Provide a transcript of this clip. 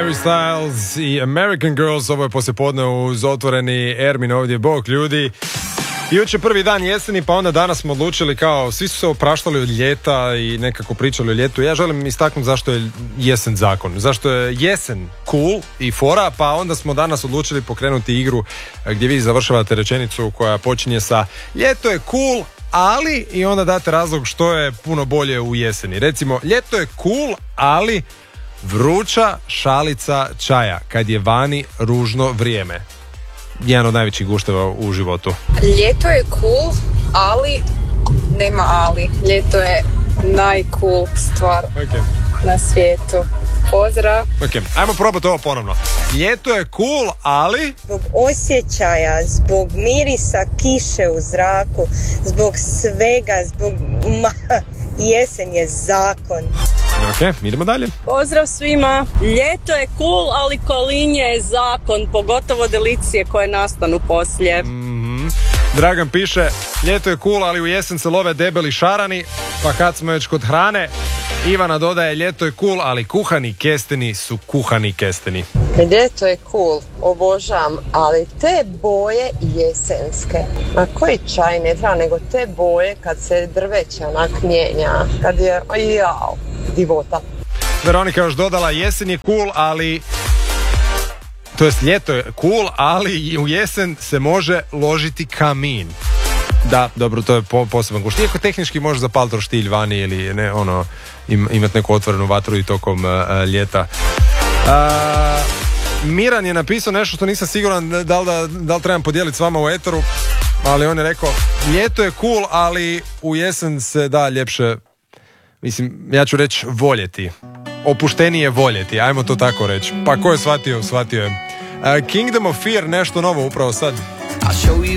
Harry Styles i American Girls. Ovo je poslijepodne uz otvoreni Ermin, ovdje bok ljudi. Jučer prvi dan jeseni, pa onda danas smo odlučili kao, svi su se opraštali od ljeta i nekako pričali o ljetu. Ja želim istaknuti zašto je jesen zakon, zašto je jesen cool i fora, pa onda smo danas odlučili pokrenuti igru gdje vi završavate rečenicu koja počinje sa ljeto je cool, ali, i onda date razlog što je puno bolje u jeseni. Recimo, ljeto je cool, ali vruća šalica čaja kad je vani ružno vrijeme. Jedan od najvećih gušteva u životu. Ljeto je cool, ali nema ali. Ljeto je najcool stvar na svijetu. Pozdrav. Ok, ajmo probati ovo ponovno. Ljeto je cool, ali... Zbog osjećaja, zbog mirisa kiše u zraku, zbog svega, jesen je zakon. Ok, idemo dalje. Pozdrav svima. Ljeto je cool, ali kolinje je zakon, pogotovo delicije koje nastanu poslije. Dragan piše, ljeto je cool, ali u jesen se love debeli šarani, pa kad smo već kod hrane, Ivana dodaje, ljeto je cool, ali kuhani kesteni su kuhani kesteni. Ljeto je cool, obožavam, ali te boje jesenske, ma koji čaj ne treba, nego te boje kad se drveće onak mijenja, kad je, divota. Veronika još dodala, jesen je cool, ali... To jest, ljeto je cool, ali i u jesen se može ložiti kamin. Da, dobro, to je poseban gušt. Iako tehnički može zapaliti roštilj vani ili ne, imati neku otvorenu vatru i tokom ljeta. Miran je napisao nešto što nisam siguran da li trebam podijeliti s vama u eteru, ali on je rekao, ljeto je cool, ali u jesen se da ljepše, mislim, ja ću reći voljeti. Opuštenije voljeti, ajmo to tako reći. Pa ko je shvatio je. Kingdom of Fear, nešto novo upravo sad.